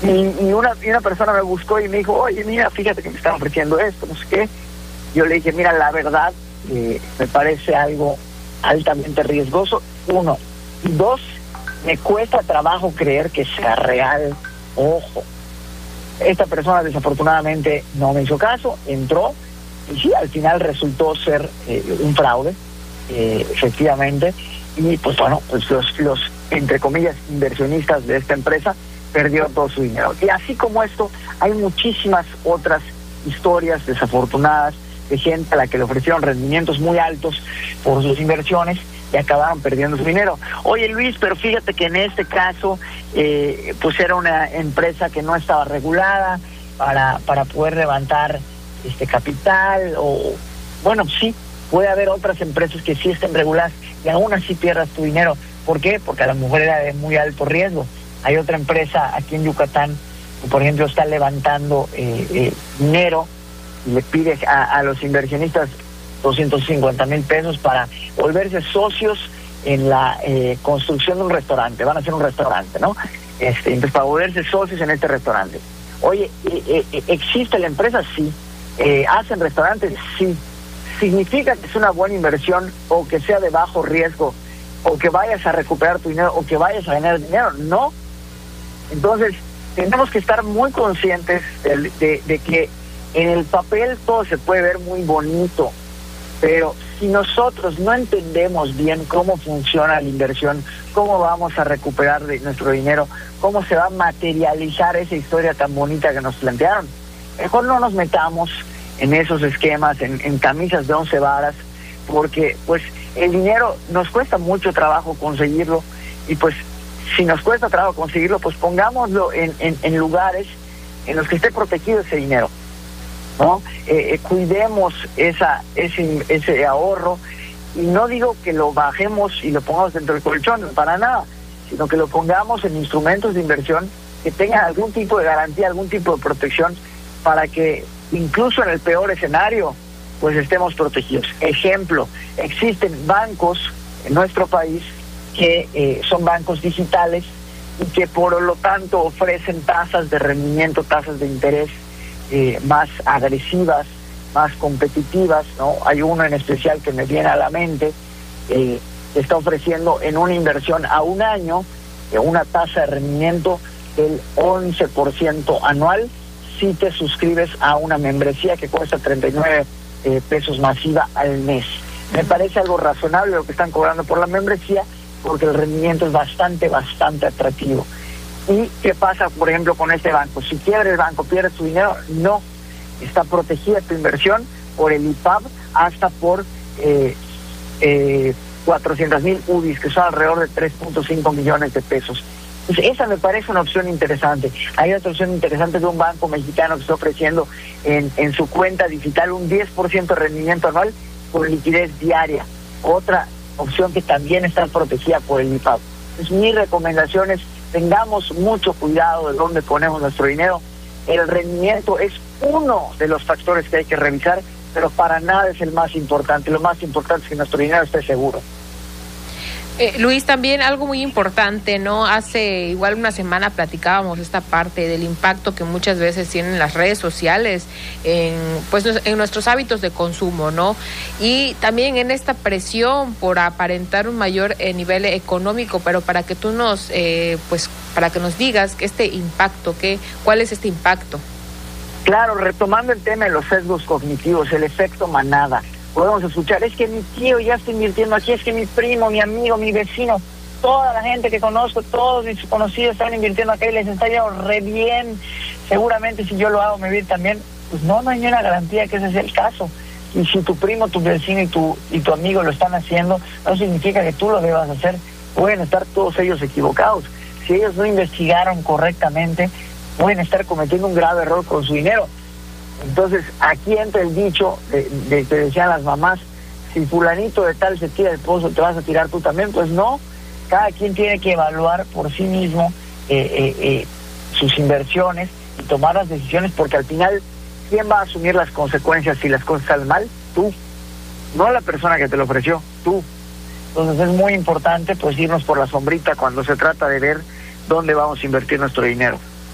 Y una persona me buscó y me dijo, oye, mira, fíjate que me están ofreciendo esto, no sé qué. Yo le dije, mira, la verdad, me parece algo altamente riesgoso, uno. Y dos, me cuesta trabajo creer que sea real. Ojo, esta persona desafortunadamente no me hizo caso, entró, y sí, al final resultó ser un fraude, efectivamente. Y pues bueno, pues los entre comillas inversionistas de esta empresa perdió todo su dinero. Y así como esto, hay muchísimas otras historias desafortunadas de gente a la que le ofrecieron rendimientos muy altos por sus inversiones y acabaron perdiendo su dinero. Oye, Luis, pero fíjate que en este caso, pues era una empresa que no estaba regulada para poder levantar capital, o bueno, sí, puede haber otras empresas que sí estén reguladas y aún así pierdas tu dinero. ¿Por qué? Porque a la mujer era de muy alto riesgo. Hay otra empresa aquí en Yucatán que, por ejemplo, está levantando dinero y le pide a los inversionistas 250,000 pesos para volverse socios en la construcción de un restaurante. Van a hacer un restaurante, ¿no? Entonces, para volverse socios en este restaurante. Oye, ¿existe la empresa? Sí. ¿Hacen restaurantes? Sí. ¿Significa que es una buena inversión o que sea de bajo riesgo o que vayas a recuperar tu dinero o que vayas a ganar dinero? No. Entonces, tenemos que estar muy conscientes de que en el papel todo se puede ver muy bonito, pero si nosotros no entendemos bien cómo funciona la inversión, cómo vamos a recuperar nuestro dinero, cómo se va a materializar esa historia tan bonita que nos plantearon, mejor no nos metamos en esos esquemas, en camisas de 11 varas, porque pues el dinero nos cuesta mucho trabajo conseguirlo, y pues si nos cuesta trabajo conseguirlo, pues pongámoslo en lugares en los que esté protegido ese dinero, ¿no? Cuidemos ese ahorro, y no digo que lo bajemos y lo pongamos dentro del colchón, para nada, sino que lo pongamos en instrumentos de inversión que tengan algún tipo de garantía, algún tipo de protección, para que incluso en el peor escenario pues estemos protegidos. Ejemplo, existen bancos en nuestro país que son bancos digitales y que por lo tanto ofrecen tasas de rendimiento, tasas de interés más agresivas, más competitivas, ¿no? Hay uno en especial que me viene a la mente, que está ofreciendo en una inversión a un año una tasa de rendimiento del 11% anual si te suscribes a una membresía que cuesta 39 pesos masiva al mes. Me parece algo razonable lo que están cobrando por la membresía, porque el rendimiento es bastante atractivo. ¿Y qué pasa, por ejemplo, con este banco? Si quiebra el banco, ¿pierdes tu dinero? No. Está protegida tu inversión por el IPAB hasta por 400,000 UDIs, que son alrededor de 3.5 millones de pesos. Pues esa me parece una opción interesante. Hay otra opción interesante de un banco mexicano que está ofreciendo en su cuenta digital un 10% de rendimiento anual por liquidez diaria. Otra opción que también está protegida por el IPAB. Pues mi recomendación es: tengamos mucho cuidado de dónde ponemos nuestro dinero. El rendimiento es uno de los factores que hay que revisar, pero para nada es el más importante. Lo más importante es que nuestro dinero esté seguro. Luis, también algo muy importante, ¿no? Hace igual una semana platicábamos esta parte del impacto que muchas veces tienen las redes sociales en nuestros hábitos de consumo, ¿no? Y también en esta presión por aparentar un mayor nivel económico, pero para que tú para que nos digas este impacto, ¿cuál es este impacto? Claro, retomando el tema de los sesgos cognitivos, el efecto manada. Podemos escuchar: es que mi tío ya está invirtiendo aquí, es que mi primo, mi amigo, mi vecino, toda la gente que conozco, todos mis conocidos están invirtiendo acá y les está yendo re bien. Seguramente si yo lo hago me va a ir también. Pues no hay ninguna garantía que ese sea el caso. Y si tu primo, tu vecino y tu amigo lo están haciendo, no significa que tú lo debas hacer. Pueden estar todos ellos equivocados. Si ellos no investigaron correctamente, pueden estar cometiendo un grave error con su dinero. Entonces, aquí entra el dicho que decían las mamás: si fulanito de tal se tira del pozo, ¿te vas a tirar tú también? Pues no, cada quien tiene que evaluar por sí mismo sus inversiones y tomar las decisiones, porque al final, ¿quién va a asumir las consecuencias si las cosas salen mal? Tú, no la persona que te lo ofreció, tú. Entonces es muy importante pues irnos por la sombrita cuando se trata de ver dónde vamos a invertir nuestro dinero.